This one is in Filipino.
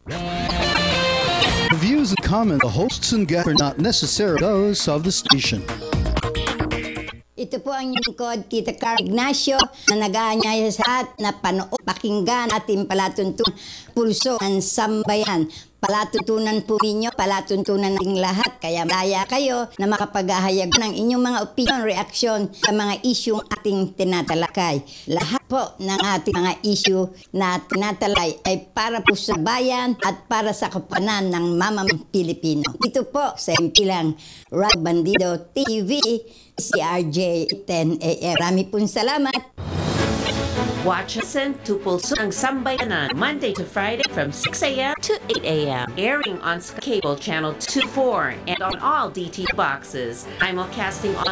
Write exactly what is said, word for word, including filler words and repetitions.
The views and comments of the hosts and guests are not necessarily those of the station. Ito po ang lingkod, Tita Car Ignacio, na nag-aanyaya sa at na panood, pakinggan ating palatuntunan pulso ng sambayan. Palatuntunan po ninyo, palatuntunan ng lahat. Kaya malaya kayo na makapaghahayag ng inyong mga opinion, reaksyon sa mga isyong ating tinatalakay. Lahat po ng ating mga issue na tinatalay ay para po sa bayan at para sa kapanan ng mamang Pilipino. Ito po sa M P lang, Rag Bandido T V, C R J ten A M. Marami pong salamat. Watch us in Tupulso ng Sambayanan, Monday to Friday from six a.m. to eight a.m. Airing on Sky Cable Channel two four and on all D T boxes. Simulcasting on